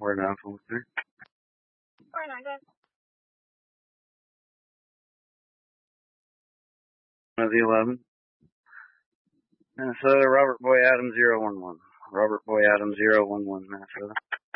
We're enough. Okay. We're not good. The 11. Minnesota, Robert Boy Adams 011. Robert Boy Adams 011, Minnesota.